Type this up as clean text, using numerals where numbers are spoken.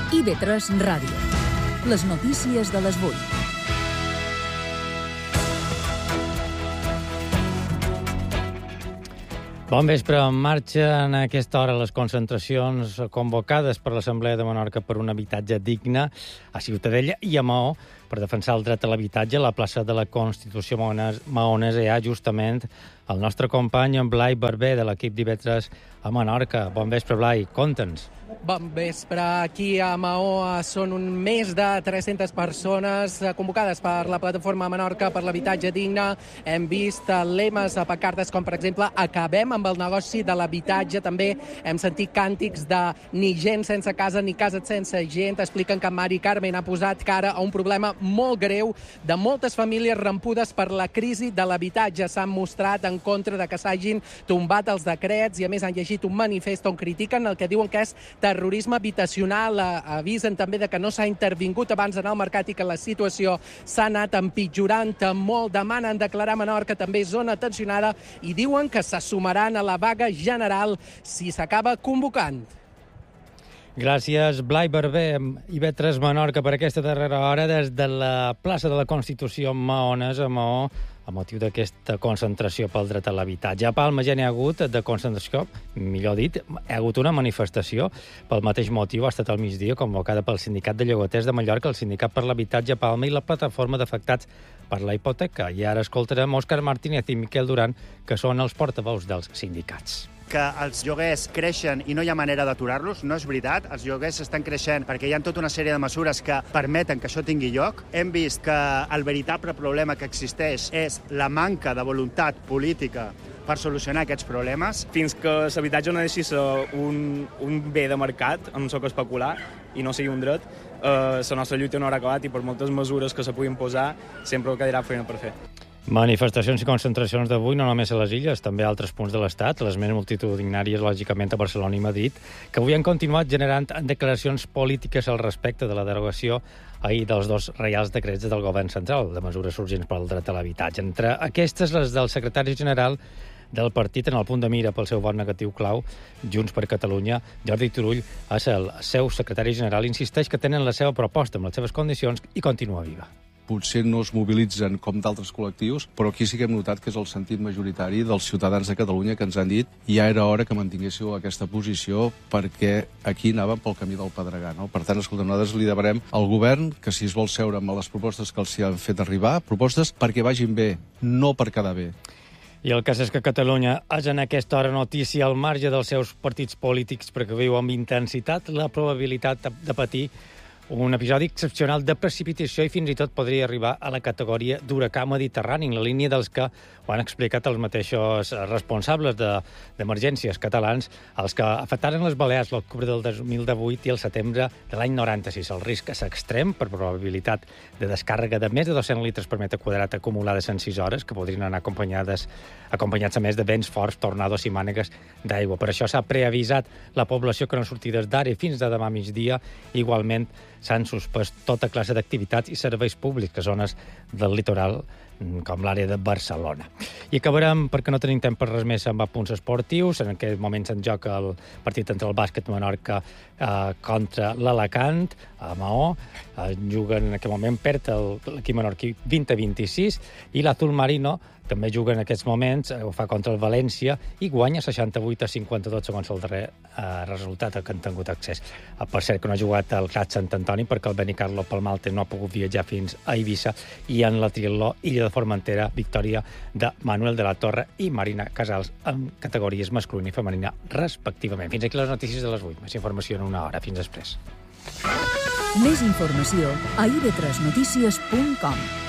IB3 Ràdio. Les notícies de les 8. Bon vespre. En marxa en aquesta hora les concentracions convocades per l'Assemblea de Menorca per un habitatge digne a Ciutadella i a Maó per defensar el dret a l'habitatge a la plaça de la Constitució maonesa. Hi ha justament el nostre company, en Blai Barber, de l'equip d'IB3 a Menorca. Bon vespre, Blai. Conta'ns. Bon vespre. Aquí a Maó són més de 300 persones convocades per la plataforma Menorca per l'habitatge digne. Hem vist lemes a pancartes com, per exemple, acabem amb el negoci de l'habitatge. També hem sentit càntics de ni gent sense casa ni casa sense gent. Expliquen que Mari Carmen ha posat cara a un problema molt greu de moltes famílies rampudes per la crisi de l'habitatge. S'han mostrat en contra de que s'hagin tombat els decrets i, a més, han llegit un manifest on critiquen el que diuen que és terrorisme habitacional. Avisen també de que no s'ha intervingut abans d'anar al mercat i que la situació s'ha anat empitjorant molt. Demanen declarar Menorca també zona tensionada i diuen que se sumaran a la vaga general si s'acaba convocant. Gràcies, Blai Barber, IB3 Menorca, per aquesta darrera hora des de la plaça de la Constitució maonesa a Maó, a motiu d'aquesta concentració pel dret a l'habitatge. A Palma ja n'hi ha hagut de concentració, millor dit, hi ha hagut una manifestació pel mateix motiu, ha estat al migdia, convocada pel Sindicat de Llogaters de Mallorca, el Sindicat per l'Habitatge a Palma i la Plataforma d'Afectats per la Hipoteca. I ara escoltarem Òscar Martínez i Miquel Duran, que són els portaveus dels sindicats. Que els lloguers creixen i no hi ha manera d'aturar-los, no és veritat. Els lloguers estan creixent perquè hi ha tota una sèrie de mesures que permeten que això tingui lloc. Hem vist que el veritable problema que existeix és la manca de voluntat política per solucionar aquests problemes. Fins que l'habitatge no deixi ser un bé de mercat, en soc especular, i no sigui un dret, la nostra lluita no haurà acabat i per moltes mesures que se puguin posar sempre quedarà feina per fer. Manifestacions i concentracions d'avui, no només a les illes, també a altres punts de l'Estat, les més multitudinàries, lògicament, a Barcelona i Madrid, que avui han continuat generant declaracions polítiques al respecte de la derogació ahir dels dos reials decrets del govern central de mesures urgents pel dret a l'habitatge. Entre aquestes, les del secretari general del partit en el punt de mira pel seu vot negatiu clau, Junts per Catalunya, Jordi Turull, és el seu secretari general, insisteix que tenen la seva proposta amb les seves condicions i continua viva. Potser no es mobilitzen com d'altres col·lectius, però aquí sí que hem notat que és el sentit majoritari dels ciutadans de Catalunya que ens han dit ja era hora que mantinguéssiu aquesta posició perquè aquí anàvem pel camí del Pedregar. No? Per tant, escolta, nosaltres li demanarem al govern que si es vol seure amb les propostes que els hi han fet arribar, propostes perquè vagin bé, no per quedar bé. I el cas és que Catalunya és en aquesta hora notícia al marge dels seus partits polítics perquè viu amb intensitat la probabilitat de patir un episodi excepcional de precipitació i fins i tot podria arribar a la categoria d'huracà mediterrani, en la línia dels que ho han explicat els mateixos responsables d'emergències catalans, els que afectaren les Balears l'octubre del 2018 i el setembre de l'any 96. El risc és extrem per probabilitat de descàrrega de més de 200 litres per metre quadrat acumulades en 6 hores, que podrien anar acompanyats a més de vents forts, tornados i mànegues d'aigua. Per això s'ha preavisat la població que no surti des d'ara fins de demà migdia. Igualment, s'han suspès tota classe d'activitats i serveis públics a zones del litoral, com l'àrea de Barcelona. I acabarem, perquè no tenim temps per res més, amb apunts esportius. En aquest moment se'n joca el partit entre el bàsquet Menorca contra l'Alacant, a Maó. Juguen en aquest moment, perd l'equip menorquí 20-26, i l'Azul Marino també juga en aquests moments, ho fa contra el València, i guanya 68-52 segons el darrer resultat que han tingut accés. Per cert, que no ha jugat el Clat Sant Antoni perquè el Benicarlo Palmalte no ha pogut viatjar fins a Eivissa, i en la triatló Illa de Formentera, victòria de Manuel de la Torre i Marina Casals en categories masculina i femenina, respectivament. Fins aquí les notícies de les 8. Més informació en una hora. Fins després. Més informació a ib3notícies.com.